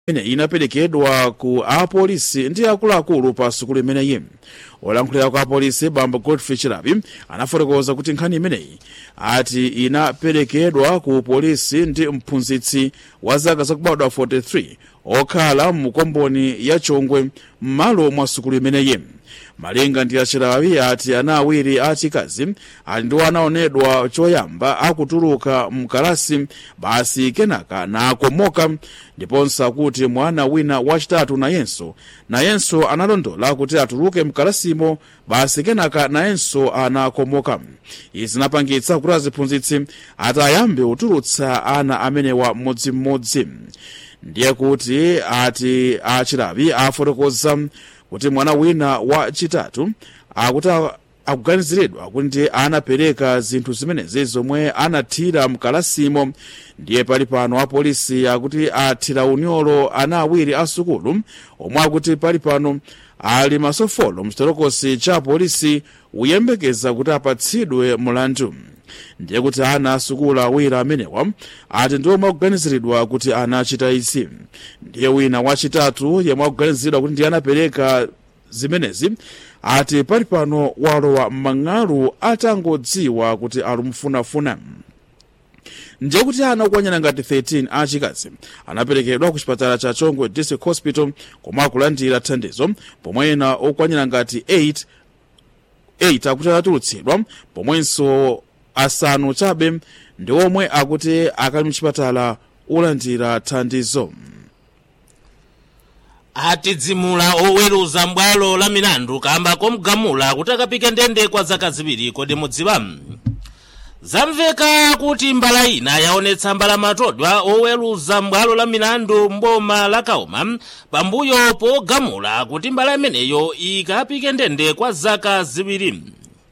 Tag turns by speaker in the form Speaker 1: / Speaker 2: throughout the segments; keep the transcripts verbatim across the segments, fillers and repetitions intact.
Speaker 1: ine inaperekedwa ku apolisi ndi akuluakulu pa sukulu imeneyi. Olankhulira kwa apolisi Bambo Godfrey Chirabi anafotokoza kuti nkhani imeneyi ati inaperekedwa ku polisi ndi mphunzitsi wa zaka zakubadwa forty-three okhala mukomboni ya Chongwe m'malo mwa sukulu imeneyi. Malinga ndi Chirabi ati ana awiri achikazi ali ndi anaonedwa choyamba akutuluka mkalasi basi kenaka nakomoka, ndiponso kuti mwana wina wachitatu nayenso nayenso analondola kuti atuluke mkalasimo basi kenaka nayenso anakomoka. Izi zinapangitsa kuti aziphunzitsi atayambe utulutsa ana amenewa mmodzimmodzi. Ndiye kuti ati Chirabi afotokoza kuti mwana wina wachitatu akuti akuganiziridwa kuti anapereka zinthu zimenezi zomwe anathira mkalasimo. Ndiye pali pano apolisi akuti athira unyolo ana awiri asukulu omwe akuti pali pano ali masofolo mchitolokosi cha polisi uyembekeza kuti apatsidwe mulandu. Ndiye kuti ana asukulu awiri amenewa ati ndiomwe akuganiziridwa kuti anachita izi. Ndiye wina wachitatu yemwe akuganiziridwa kuti ndiye anapereka zimenezi ati pali pano walowa m'mang'alu atangodziwa kuti alumufunafuna. Ndiye kuti ana okwanira ngati thirteen achikazi anaperekedwa ku chipatala cha Chongwe District Hospital komwe akulandira thandizo, pomwe ena okwanira ngati eight akuti atulutsidwa, pomwenso asanu chabe ndi omwe akuti akali mchipatala ulandira thandizo.
Speaker 2: Atidzimula oweruza mbwalo la milandu kamba komgamula kuti akapike ndende kwa zaka ziwiri. Kodi mudziwa? Zamveka kuti mbala ina yaonetsa mbala matodwa oweruza mbwalo la milandu mboma la Kauma pambuyo pogamula kuti mbala imeneyo ikapike ndende kwa zaka ziwiri.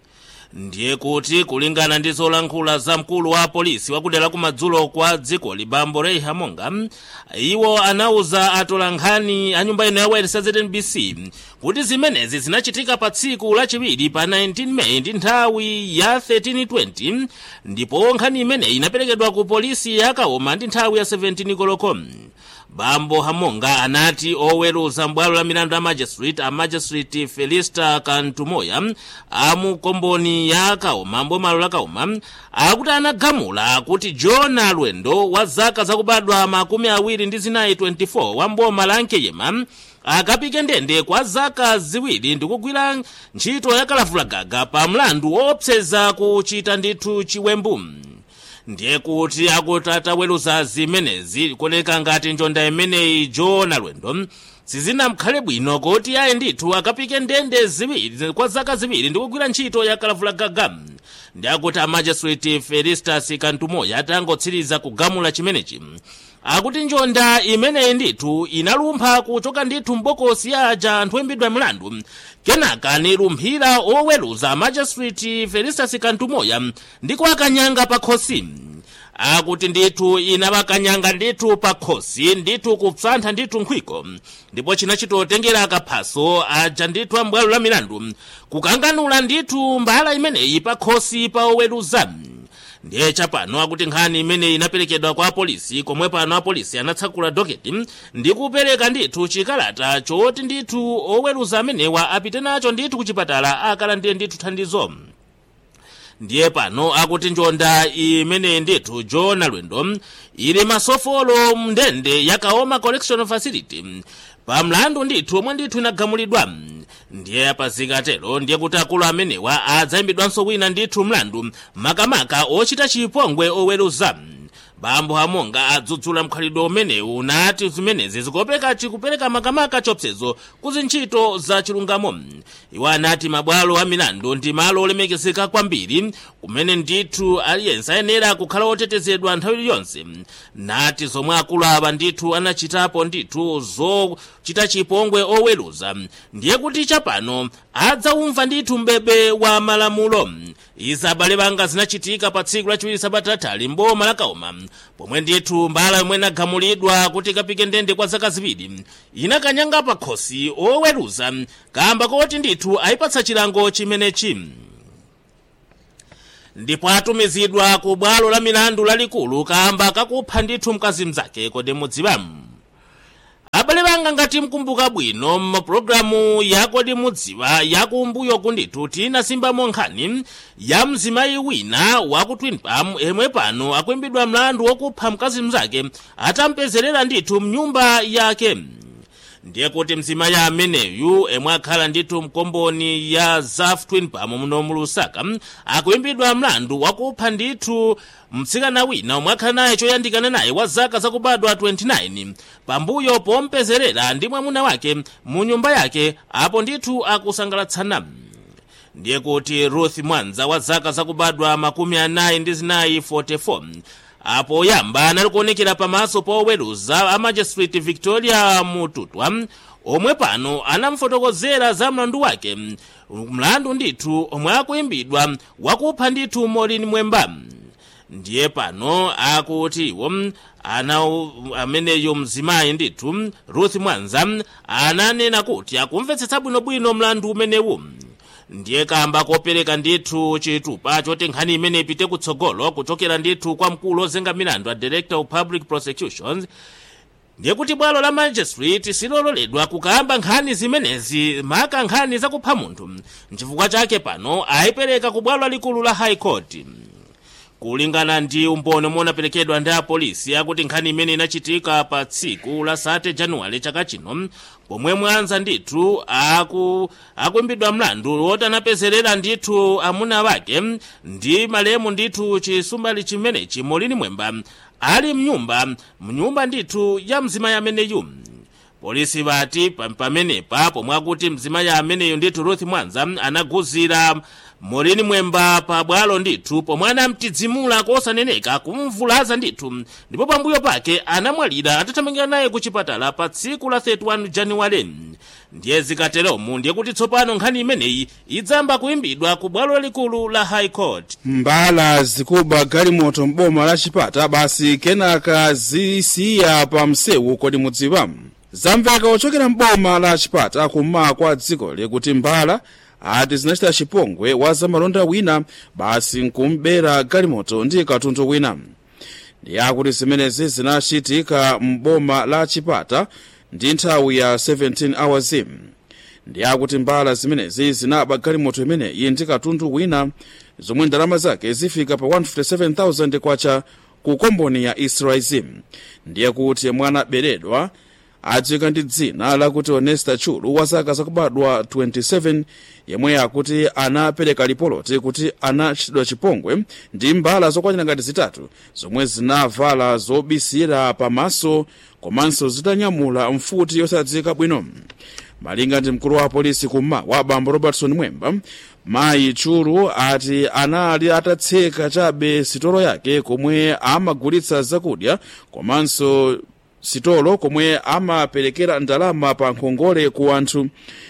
Speaker 2: Ndiye kuti kulingana ndi zolankhula za mkulu wa polisi wakudera kumadzulo kwa dziko Bambo Ray Hamonga, iwo anauza atolankhani a nyumba ino ya Wales Z N B C kuti zimenezi zinachitika pa tsiku lachiwiri pa nineteen May ndi nthawi ya thirteen twenty, ndipo nkhani imene inaperekedwa ku polisi ya Kauma ndi nthawi ya seventeen koloko. Bambo Hamonga anati oweruza mbwalo la milandu a magistrate a magistrate Felista Kantumoya amukomboni ya Kauma mboma la Kauma akuti anagamula kuti John Alwendo wa zaka zakubadwa makumi awiri ndi zinayi twenty-four wa mboma la Nkeyema akapike ndende kwa zaka ziwiri ndikugwira ntchito ya kalavulagaga pa mlandu woopseza kuchita ndithu chiwembu. Ndiye kuti akuti ataweruza zimenezi kuoneka ngati njonda imeneyi John Alwendo sizinamkhale bwino kuti ayi ndithu akapike ndende ziwiri kwa zaka ziwiri ndikugwira ntchito ya kalavulagaga. Ndiye kuti a magistrate Felistas Kantumoya atangotsiriza kugamula chimenechi akuti njonda imeneyi ndithu inalumpha kuchoka ndithu mbokosi ya aja anthu oyimbidwa milandu, kenaka nilumphira oweruza magistrate Felistas Kantumoya ndiko akanyanga pa khosi. Akuti ndithu inabakanyanga ndithu pa khosi ndithu kupsantha ndithu nkhwiko, ndipo chinachitotengera akaphaso aja ndithu ambwalo la milandu kukanganula ndithu mbala imeneyi pa khosi pa oweruza. Ndiye chapano akuti nkhani imeneyi inaperekedwa kwa polisi, komwe pano apolisi anatsakula doketi ndi kupereka ndithu chikalata choti ndithu oweruza amenewa apite nacho ndithu kuchipatala akalandire ndithu thandizo. Ndiye pano akuti njonda imeneyi ndithu John Alwendo ili masofolo mndende ya Kaoma Correctional Facility pa mlandu ndithu omwe ndithu inagamulidwa. Ndiye apazikatero ndiye kuti akulu amenewa adzayimbidwanso wina ndithu mlandu makamaka ochita chipongwe oweruza. Bambo Hamonga adzudzula mkhalidwe umenewu nati zimenezi zikopeka chikupereka makamaka chopsezo kuzintchito za chilungamo. Iwo anati mabwalo a milandu ndi malo olemekezeka kwambiri kumene ndithu aliyense ayenera kukhala otetezedwa nthawi yonse. Nati zomwe akulu ava ndithu anachitapo ndithu zochita chipongwe oweruza ndiye kuti chapano adzaumva ndithu mbebe wa malamulo. Izi abale banga zinachitika pa tsiku lachiwiri sabatatali mboma la Kauma, pomwe ndithu mbala yomwe inagamulidwa kuti ikapike ndende kwa zaka ziwiri inakanyanga pa khosi oweruza kamba kuti ndithu ayipatsa chilango chimenechi. Ndipo atumizidwa ku bwalo la milandu lalikulu kamba kakupha ndithu mkazi mzake. Kodi mudziwa? nanga ngati mkumbuka bwino mapulogalamu yakodi mudziwa yakumbuyo kunditu tinasimbamo nkhani ya mzimayi wina waku Twin Palm emwe pano akuimbidwa mlandu wokupha mkazi mzake atampezerera ndithu mnyumba yake. Ndiye kuti mzimayi ameneyu emwe akhala ndithu mkomboni ya Zaf Twin Palm muno mu Lusaka akuimbidwa mlandu wakupha ndithu mtsikana wina omwe akhala naye choyandikana naye wa zaka zakubadwa twenty-nine pambuyo pompezerera ndi mwamuna wake mu nyumba yake apo ndithu akusangalatsana. Ndiye kuti Ruth Mwanza wa zaka zakubadwa makumi anayi ndi zinayi forty-four apo yamba analikuonekera pamaso pa oweruza a Magistrate Victoria Mututwa omwe pano anamfotokozera za mlandu wake, mlandu ndithu omwe akuimbidwa wakupha ndithu Maureen Mwemba. Ndiye pano akutiwo ana ameneyo mzimayi ndithu Ruth Mwanza ananena kuti akumvetsetsa bwinobwino mlandu umenewu. Ndiye kamba kopereka ndithu chitupa choti nkhani imene ipite kutsogolo kuchokera ndithu kwa mkulu ozenga milandu a Director of Public Prosecutions. Ndiye kuti bwalo la Magistrate silololedwa kukamba nkhani zimenezi maka nkhani zakupha munthu, nchifukwa chake pano ayipereka ku bwalo likulu la High Court. Kulingana ndi umboni omwe unaperekedwa ndi apolisi akuti nkhani imene inachitika pa tsiku la sate Januwale chaka chino pomwe Mwanza ndithu aku akuimbidwa mlandu woti anapezerera ndithu amuna wake ndi malemu ndithu chisumbali chimenechi Maureen Mwemba ali mnyumba mnyumba ndithu ya mzimayi ameneyu. Polisi bati pamenepa pomwe akuti mzimayi ameneyu ndithu Ruth Mwanza anaguzira Maureen Mwemba pa bwalo ndithu pomwe anamtidzimula kosaneneka kumvulaza ndithu, ndipo pambuyo pake anamwalira atathamangira naye ku chipatala pa tsiku la thirty-one Januwale. Ndiye zikatelomu ndiye kuti tsopano nkhani imeneyi idzamba kuimbidwa ku bwalo likulu la High Court.
Speaker 1: Mbala zikuba galimoto mboma la Chipata basi kenaka zisiya pa msewu kodi mudziwa. Zamveka ochokera mboma la Chipata kumma kwa dziko lekuti mbala ati zinachita chipongwe wa zamalonda wina basi nkumbera galimoto ndi katundu wina. Ndiye akuti zimenezi zinachitika mboma la Chipata ndi nthawi ya seventeen hours. Ndiye akuti mbala zimenezi zinaba galimoto imeneyi ndi katundu wina zomwe ndalama zake zifika pa one hundred fifty-seven thousand kwacha ku komboni ya Israel. Ndiye kuti mwana beredwa adziwika ndi dzina lakuti Honesta Chulu wa zaka zakubadwa twenty-seven yemwe akuti anapereka ripoti kuti anachitidwa chipongwe ndi mbala zokwanira ngati zitatu zomwe zinavala zobisira pamaso komanso zitanyamula mfuti yosadziwika bwino. Malinga ndi mkulu wa polisi kumma wa Bambo Robertson Mwemba, mayi Chulu ati anali atatseka chabe sitolo yake komwe amagulitsa zakudya komanso sitolo komwe amaperekera ndalama pa nkhongole ku anthu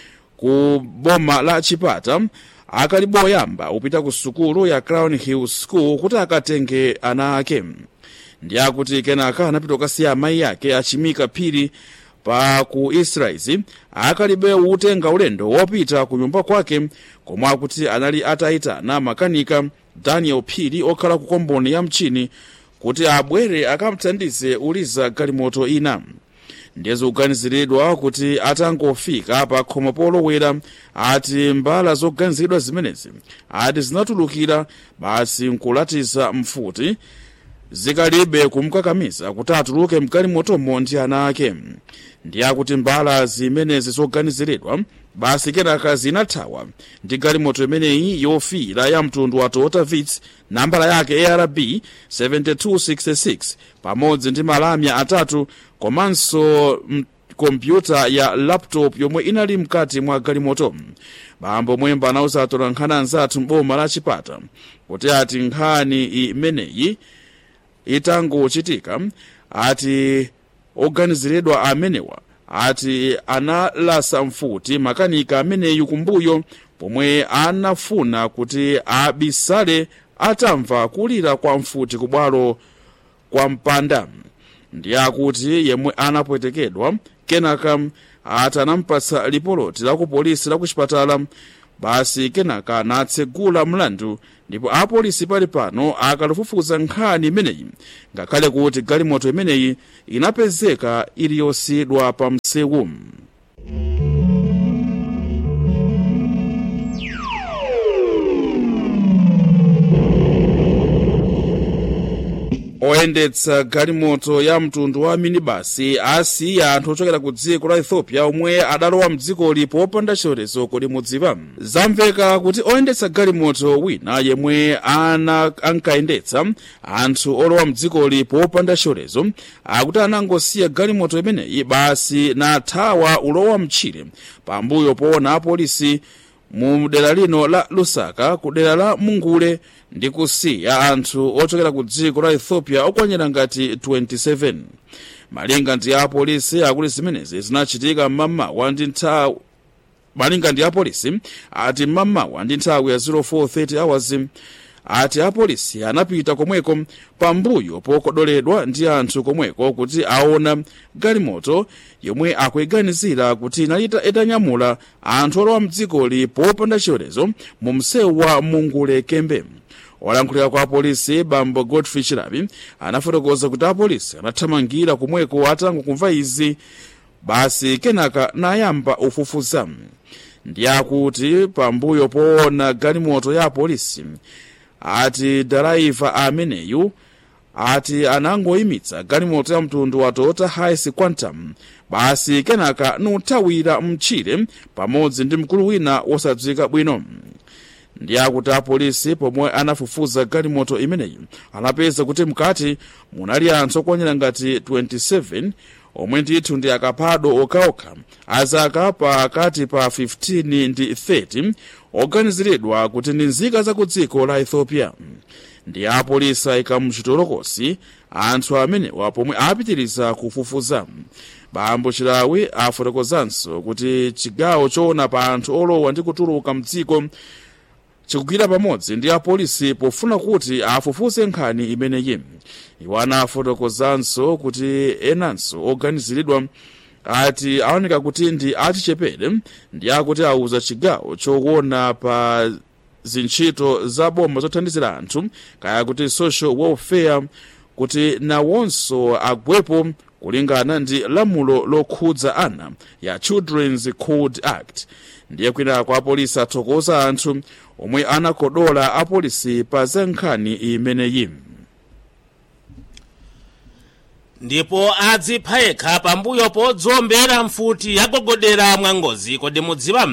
Speaker 1: ku boma la Chipata akaliboyamba upita ku sukulu ya Crown Hill School kuti akatenge ana ake. Ndiye akuti kenaka anapita kasiya amayi yake achimika phiri pa ku Israel akalibe utenga ulendo wopita ku nyumba kwake komwe akuti anali atayitana makanika Daniel Phiri okhala ku komboni ya mchini kuti abwere akamthandize uliza galimoto ina. Ndiye zoganiziridwa kuti atangofika pa khomo polowera ati mbala zoganiziridwa zimenezi ati zinatulukira basi nkulatiza mfuti zikalibe kumkakamiza kuti atuluke mgalimotomo ndi ana ake. Ndiye akuti mbala zimenezi zoganiziridwa basi kenaka zinathawa ndi galimoto imeneyi yofira ya mtundu wa Toyota Vitz nambala yake A R B seven two six six pamodzi ndi malamya atatu komanso kompyuta ya laptop yomwe inali mkati mwa galimoto. Bambo Mwemba anauza atolankhani anzathu mboma la Chipata kuti ati nkhani imeneyi itangochitika ati oganiziridwa amenewa ati analasa mfuti makanika ameneyu kumbuyo pomwe anafuna kuti abisale atamva kulira kwa mfuti kubwalo kwa mpanda. Ndiye akuti yemwe anapwetekedwa kenaka ati anampatsa ripoti la ku polisi la ku chipatala basi kenaka natsegula mlandu ndipo apolisi pali pano akalufufuza nkhani imeneyi ngakhale kuti galimoto imeneyi inapezeka ili yosiyidwa pa msewu. Oyendetsa galimoto ya mtundu wa minibasi asiya anthu ochokera ku dziko la Ethiopia omwe adalowa mdziko lipo opanda chilolezo kodi mudziwa. Zamveka kuti oyendetsa galimoto wina yemwe ana ankayendetsa anthu olowa mdziko lipo opanda chilolezo akuti anangosiya galimoto imeneyi basi nathawa ulowa mtchire pambuyo poona apolisi mu dera lino la Lusaka ku dera la Mungule ndi kusiya anthu ochokera ku dziko la Ethiopia okwanira ngati twenty-seven. Malinga ndi apolisi akuti zimenezi zinachitika mmamawa ndi nthawi malinga ndi apolisi ati mmamawa ndi nthawi ya zero four thirty hours ati apolisi anapita komweko pambuyo pokodoledwa ndi anthu komweko kuti aona galimoto yomwe akuiganizira kuti inalita etanyamula anthu olowa mdziko lipo opanda chilolezo mu msewu wa Mungule Kembe. Olankhulira kwa apolisi Bambo Godfrey Chirabi anafotokoza kuti apolisi anathamangira komweko atangokumva izi basi kenaka nayamba ufufuza. Ndi akuti pambuyo poona galimoto ya apolisi ati driver ameneyu ati anangoyimitsa galimoto ya mtundu wa Toyota Hiace Quantum basi kenaka nuthawira mtchire pamodzi ndi mkulu wina wosadziwika bwino. Ndi akuti apolisi pomwe anafufuza galimoto imeneyi anapeza kuti mkati munali anthu okwanira ngati twenty-seven omwe ndithu ndi akapado okaokha azaka pakati pa fifteen ndi thirty oganiziridwa kuti ndi nzika za ku dziko la Ethiopia. Ndi apolisi ikamuchitolokosi anthu amenewa pomwe apitiriza kufufuza. Bambo Chirawi afotokozanso kuti chigawo choona pa anthu olowa ndi kutuluka mdziko chikugwira pamodzi ndi apolisi pofuna kuti afufuze nkhani imeneyi. Iwo anafotokozanso kuti enanso oganiziridwa ati aoneka kuti ndi achichepere ndi akuti auza chigawo choona pa zintchito za boma zothandizira anthu kaya kuti social welfare kuti nawonso agwepo kulingana ndi lamulo lokhudza ana ya Children's Code Act. Ndiye kwina kwa apolisi athokoza anthu omwe anakodola apolisi pa za nkhani imeneyi.
Speaker 2: Ndipo adzipha yekha pambuyo podzombera mfuti yagogodera mwangozi kodi mudziwa.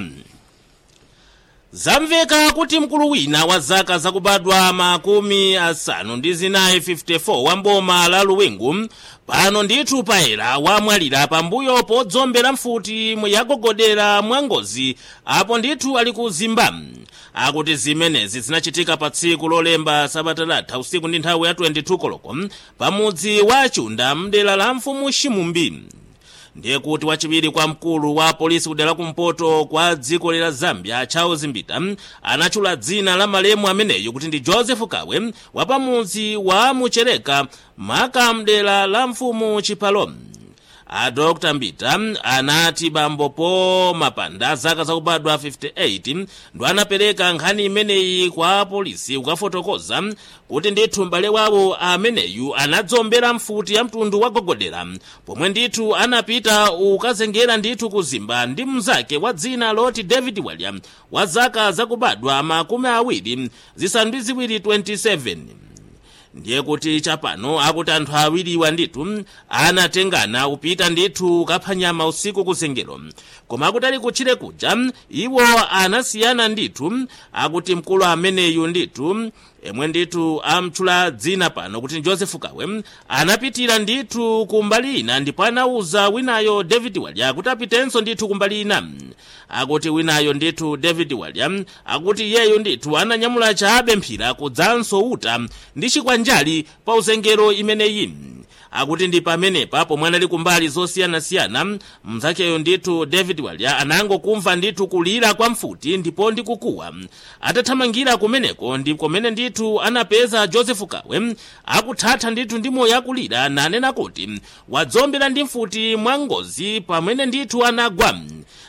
Speaker 2: Zamveka kuti mkulu wina wa zaka zakubadwa makumi asanu ndi zinayi fifty-four wa mboma la Luwingu pano ndithu paera wamwalira pambuyo podzombera mfuti yagogodera mwangozi apo ndithu ali ku Zimba. Akuti zimenezi zinachitika pa tsiku lolemba Sabata latha usiku ndi nthawi ya twenty-two koloko pamudzi wa Chunda mdera la mfumu Shimumbi. Ndiye kuti wachiwiri kwa mkulu wa polisi kudera kumpoto kwa dziko la Zambia Charles Mbita anachula dzina la malemu ameneyo kuti ndi Joseph Kawe wa pamudzi wa Muchereka maka mdera la mfumu Chipalo. A Doctor Mbita anati bambo po mapanda zaka zakubadwa fifty-eight ndo anapereka nkhani imeneyi kwa polisi ukafotokoza kuti ndithu mbale wawo ameneyu anadzombera mfuti ya mtundu wa gogodera pomwe ndithu anapita ukazengera ndithu ku Zimba ndi mzake wa dzina loti David William wa zaka zakubadwa makumi awiri zisanu ndi ziwiri twenty-seven. Ndiye kuti chapano akuti anthu awiriwa ndithu anatengana upita ndithu kaphanyama usiku kuzengero koma akuti ali kutchire kuja iwo anasiyana ndithu. Akuti mkulu ameneyu ndithu emwe ndithu amtchula dzina pano kuti Joseph Kawe anapitira ndithu kumbali ina ndipo anauza winayo David William kuti apitenso ndithu kumbali ina. Akuti winayo ndithu David William akuti yeyo ndithu ananyamula chabe mphira kudzanso uta ndi chikwanjali pa uzengero imeneyi. Akuti ndi pamenepa pomwe anali kumbali zosiyana-siyana mzakeyo ndithu David William anangokumva ndithu kulira kwa mfuti ndipo ndi kukuwa. Atathamangira kumeneko ndi komene ndithu anapeza Joseph Kawe akuthatha ndithu ndi moyo akulira nanena kuti wadzombera ndi mfuti mwangozi pamene ndithu anagwa.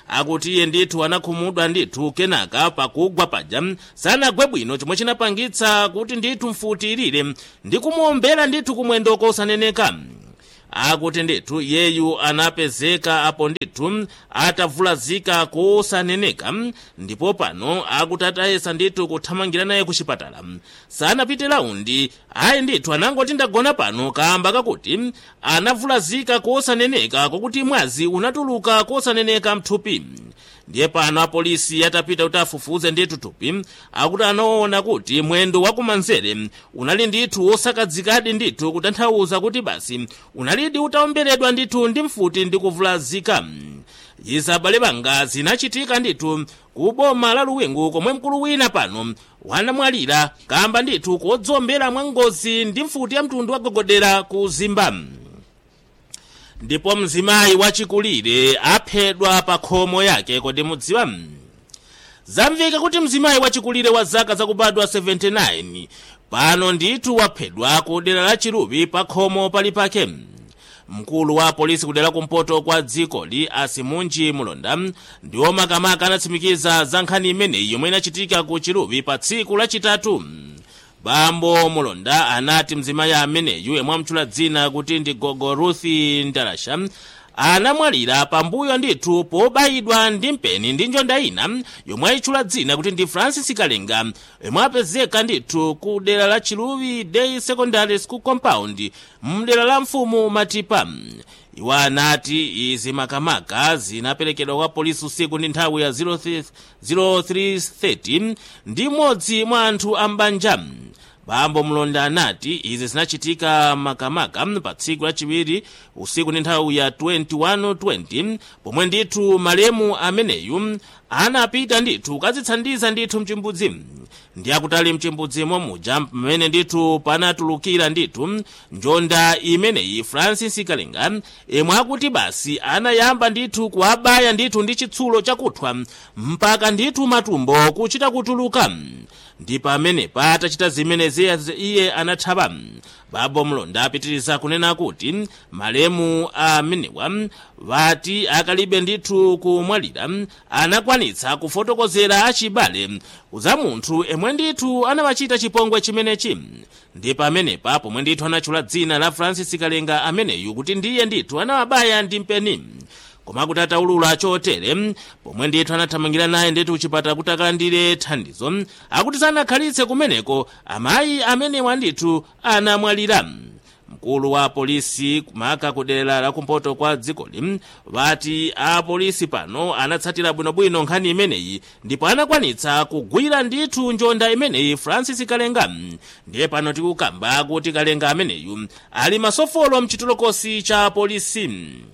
Speaker 2: akuti iye ndithu anakhumudwa ndithu kenaka pakugwa paja sanagwe bwino chomwe chinapangitsa kuti ndithu mfuti ilire ndi kumuombera ndithu kumwendo kosaneneka. Akuti ndithu yeyu anapezeka apo ndithu atavulazika kosaneneka ndipo pano akuti atayesa ndithu kuthamangira naye ku chipatala. Sanapite laundi ayi ndithu anangoti ndagona pano kamba kakuti anavulazika kosaneneka kokuti mwazi unatuluka kosaneneka mthupi. Ndiye pano apolisi yatapita kuti afufuze ndithu thupi akuti anaona kuti mwendo wakumanzere unali ndithu wosakadzikadi ndithu kutanthauza kuti basi unalidi utaomberedwa ndithu ndi mfuti ndi kuvulazika. Izi abale banga zinachitika ndithu ku boma la Luwingu komwe mkulu wina pano wanamwalira kamba ndithu kodzombera mwa ngozi ndi mfuti ya mtundu wa gogodera ku Zimba. Ndipo mzimayi wachikulire aphedwa pa khomo yake. Kodi mudziwa? Zamveka kuti mzimayi wachikulire wa zaka zakubadwa seventy-nine pano ndithu waphedwa ku dera la Chilupi pa khomo pali pake. Mkulu wa polisi kudera kumpoto kwa dzikoli Asimunji Mulonda ndiwo makamaka anatsimikiza za nkhani imeneyi yomwe inachitika ku Chilupi pa tsiku lachitatu. Bambo Mulonda anati mzimayi ameneyu yemwe amutchula dzina kuti ndi Gogo Ruthi Ndalasha anamwalira pambuyo ndithu pobayidwa ndi mpeni ndi njonda ina yomwe ayitchula dzina kuti ndi Francis Kalenga yomwe apezeka ndithu ku dera la Chilupi Day Secondary School Compound mdera la Mfumu Matipa. Iwo anati izi makamaka zinaperekedwa kwa polisi usiku ndi nthawi ya zero three thirty ndi modzi mwa anthu ambanja. Bambo Mulonda anati izi zinachitika makamaka pa tsiku lachiwiri usiku ndi nthawi ya twenty-one twenty pomwe ndithu malemu ameneyu anapita ndithu kazitsandiza ndithu mchimbudzi. Ndi akutali mchimbudzi momuja pamene ndithu panatulukira ndithu njonda imeneyi Francis Kalenga yemwe akuti basi anayamba ndithu kuabaya ndithu ndi chitsulo chakuthwa mpaka ndithu matumbo kuchita kutuluka. Ndi pamene patachita zimenezi iye anathaba. Bambo Mulonda apitiriza kunena kuti malemu amenewa vati akalibe ndithu kumwalira anakwanitsa kufotokozera achibale za munthu emwe ndithu anawachita chipongwe chimenechi. Ndi pamenepa pomwe ndithu anatchula dzina la Francis Kalenga ameneyu kuti ndiye ndithu anawabaya ndi mpeni. Koma kuti ataulula chotere pomwe ndithu anathamangira naye ndithu kuchipatala kuti akalandire thandizo akuti sanakhalitse kumeneko amayi amenewa ndithu anamwalira. Mkulu wa polisi kumaka kudera la kumpoto kwa dzikoli vati a polisi pano anatsatira bwinobwino nkhani imeneyi ndipo anakwanitsa kugwira ndithu njonda imeneyi Francis Kalenga. Ndiye pano tikukamba kuti Kalenga ameneyu ali masofolo mchitolokosi cha polisi.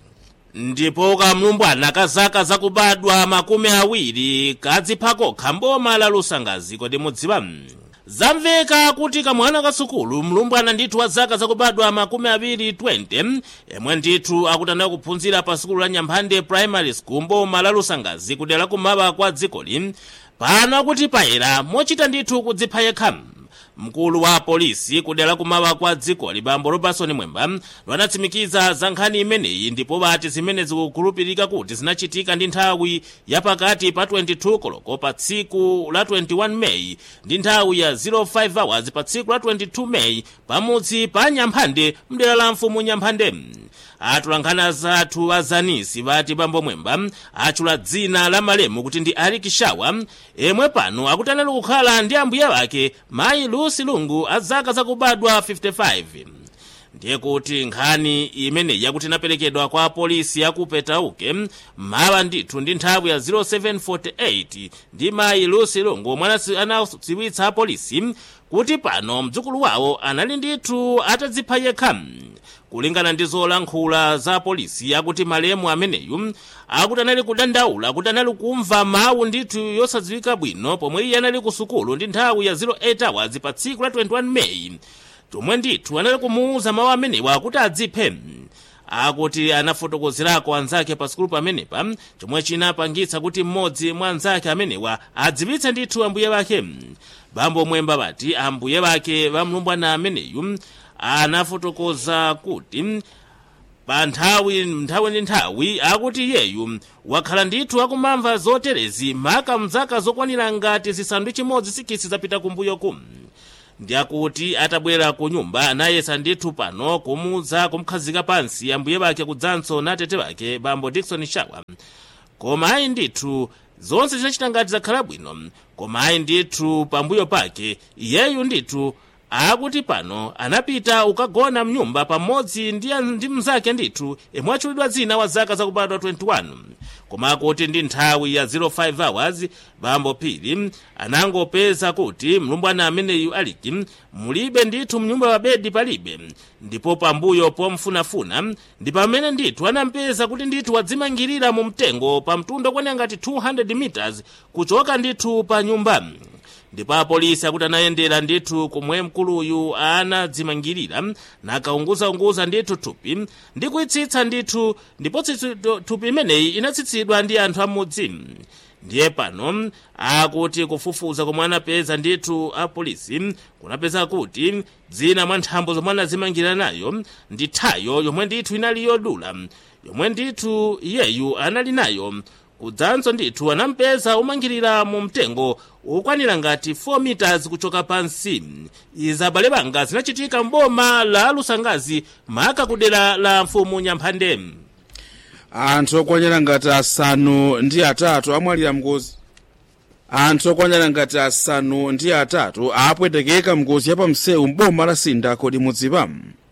Speaker 2: Ndipo kamlumbwana kazaka zakubadwa makumi awiri kadziphako khamboma la Lusangazi. Kodi mudziwa? Zamveka kuti kamwana kasukulu mlumbwana ndithu wa zaka zakubadwa makumi awiri twenty yemwe ndithu akutana kuphunzira pa sukulu la Nyamphande Primary School mboma la Lusangazi kudera kumaba kwa dzikoli pano akuti payera mochita ndithu kudzipha yekha. Mkulu wa polisi kudera kumaba kwa dzikoli Bambo Robertson Mwemba wanatsimikiza za nkhani imeneyi ndipo vati zimene zikukhulupirika kuti zinachitika ndi nthawi ya pakati pa twenty-two koloko pa tsiku la twenty-one May ndi nthawi ya zero five hours pa tsiku la twenty-two May pamudzi pa Nyamphande mdera la Mfumu Nyamphande. Atulankhana zathu azanisi vati Bambo Mwemba achula dzina la malemu kuti ndi Alikishawa emwe pano akutanali kukhala ndi ambuye wake Mayi Lucy Lungu azaka zakubadwa fifty-five. Ndiye kuti nkhani imene yakuti inaperekedwa kwa polisi ya kupetauke mawa ndithu ndi nthawi ya zero seven forty-eight ndi Mayi Lucy Lungu omwe anadziwitsa polisi kuti pano mdzukulu wawo anali ndithu atadzipha yekha. Kulingana ndi zolankhula za polisi yakuti malemu ameneyu akuti anali kudandaula kuti anali kumva mawu ndithu yosadziwika bwino pomwe iye anali ku sukulu ndi nthawi ya zero eight hours pa tsiku la twenty-one May tomwe ndithu anali kumuuza mawu amenewa kuti adziphe. Akuti anafotokozerako anzake pa sukulu pamenepa chomwe chinapangitsa kuti mmodzi mwa anzake amenewa adziwitse ndithu ambuye wake. Bambo Mwemba vati ambuye wake vamlumbwana ameneyu anafotokoza kuti pa nthawi nthawi ndi nthawi akuti iyeyu wakhala ndithu akumamva zoterezi maka mzaka zokwanira ngati zisanu ndi chimodzi sikisi zapita kumbuyoku. Ndi akuti atabwera ku nyumba anayesa ndithu pano kumuza kumkhazika pansi ambuye bake kudzanso na tete bake bambo Dickson Shawa. Koma ayi ndithu zonse zinachita ngati zakhala bwino, koma ayi ndithu pambuyo pake iyeyu ndithu akuti pano anapita ukagona mnyumba pamodzi ndi ndi mzake ndithu emwe achulidwa dzina wa zaka zakubadwa twenty-one. Koma akuti ndi nthawi ya zero five hours bambo Phiri anangopeza kuti mlumbwana ameneyu aliki mulibe ndithu mnyumba wa bedi palibe, ndipo pambuyo pomfunafuna ndi pamene ndithu anampeza kuti ndithu wadzimangirira mu mtengo pa mtunda okwanira ngati two hundred meters kuchoka ndithu pa nyumba. Ndipo apolisi akuti anayendera ndithu komwe mkuluyu anadzimangirira nakaunguzaunguza ndithu thupi ndi kuitsitsa ndithu, ndipo thupi imeneyi inatsitsidwa ndi anthu amudzi. Ndiye pano akuti kufufuza komwe anapeza ndithu apolisi kunapeza kuti dzina mwa nthambo zomwe anadzimangirira nayo ndi thayo yomwe ndithu inali yodula yomwe ndithu iyeyu anali nayo. Kudzanso ndithu anampeza umangirira mu mtengo ukwanira ngati four meters kuchoka pansi. Izi abale banga zinachitika mboma la Lusangazi maka kudera la mfumu Nyamphande.
Speaker 1: Anthu okwanira ngati asanu ndi atatu amwalira mngozi. Anthu okwanira ngati asanu ndi atatu apwetekeka mngozi ya pamsewu mboma la Sinda kodi mudziwa.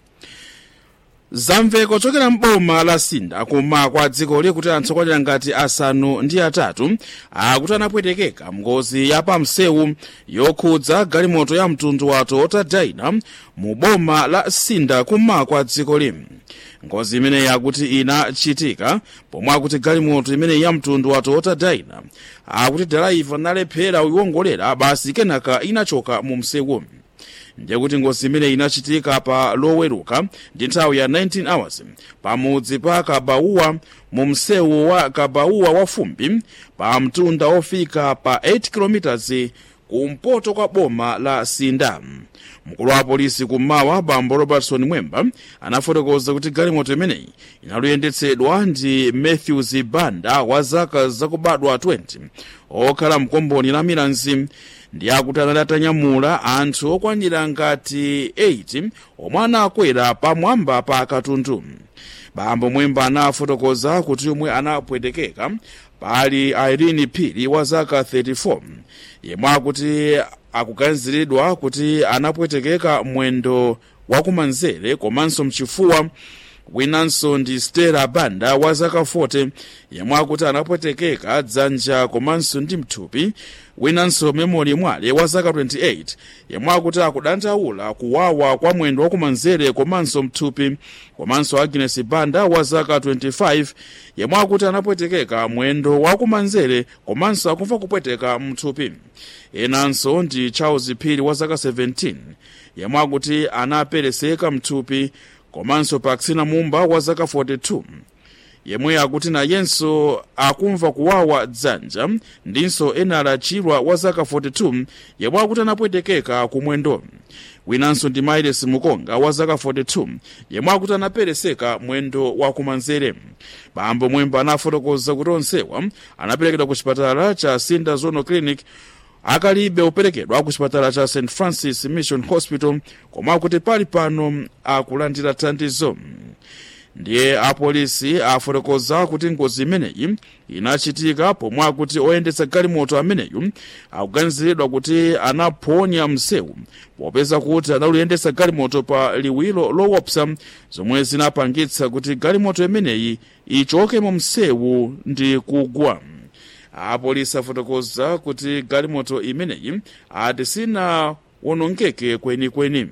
Speaker 1: Zamveko chokera mboma la Sinda kuma kwa dziko likuti anthu okwanira ngati asanu ndi atatu akuti anapwetekeka mngozi ya pamsewu yokhudza galimoto ya mtundu wa Toyota Dyna mu boma la Sinda kuma kwa dziko limu. Ngozi imene yakuti inachitika pomwe akuti galimoto imene ya mtundu wa Toyota Dyna akuti driver analephera kuyiwongolera basi kenaka inachoka mu msewu. Ndiye kuti ngozi imene inachitika pa Loweruka ndi nthawi ya nineteen hours pamudzi pa Kabauwa mu msewu wa Kabauwa wa Fumbi pa mtunda ofika pa eight kilometers kumpoto kwa boma la Sinda. Mkulu wa polisi kummawa bambo Robertson Mwemba anafotokoza kuti galimoto imeneyi inaluyendetsedwa ndi Matthews Banda wa zaka zakubadwa twenty okhala mkomboni la Milanzi. Ndi akuti anatanyamula anthu okwanira ngati eight omwe anakwera pamwamba pa katundu. Bambo Mwemba anafotokoza kuti omwe anapwetekeka pali Irene Phiri wa zaka thirty-four yemwe akuti akuganiziridwa kuti anapwetekeka mwendo wakumanzere komanso mchifuwa. Winanso ndi Stella Banda wa zaka forty yemwe akuti anapwetekeka dzanja komanso ndi mthupi. Winanso Memory Mwale wa zaka twenty-eight yemwe akuti akudandaula kuwawa kwa mwendo wakumanzere komanso mthupi. Komanso Agnes Banda wa zaka twenty-five yemwe akuti anapwetekeka mwendo wakumanzere komanso akumva kupweteka mthupi. Enanso ndi Charles Phiri wa zaka seventeen yemwe akuti anapereseka mthupi. Komanso Paxina Mumba wa zaka forty-two yemwe akuti nayenso akumva kuwawa dzanja. Ndinso Enala Chirwa wa zaka forty-two yemwe akuti anapwetekeka kumwendo. Winanso ndi Miles Mukonga wa zaka forty-two yemwe akuti anapereseka mwendo wa kumanzere. Bambo Mwemba anafotokoza kuti onsewa anaperekedwa ku chipatala cha Sinda Zonal Clinic akalibe uperekedwa ku chipatala cha Saint Francis Mission Hospital koma kuti pali pano akulandira thandizo. Ndiye apolisi afotokoza kuti ngozi imeneyi inachitika pomwe akuti oyendetsa galimoto ameneyu akuganiziridwa kuti anaphonya msewu popeza kuti analuyendetsa galimoto pa liwiro lowopsa zomwe zinapangitsa kuti galimoto imeneyi ichoke mu msewu ndi kugwa. Apolisi afotokoza kuti galimoto imeneyi ati sina wonongeke kweni kweni.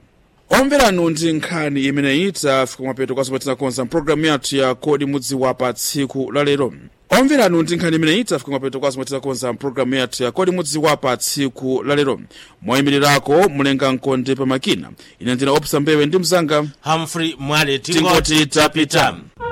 Speaker 1: Omveranu ndi nkhani imeneyi tafika mapeto kwa sopatina konza programu yathu ya kodi mudziwa pa tsiku la lero. Omveranu ndi nkhani imeneyi tafika mapeto kwa sopatina konza programu yathu ya kodi mudziwa pa tsiku la lero. Moyimirirako mulenga nkonde pa makina ine ndina Opsa Mbewe ndi mzanga
Speaker 2: Humphrey Mwale
Speaker 1: tingoti tapita.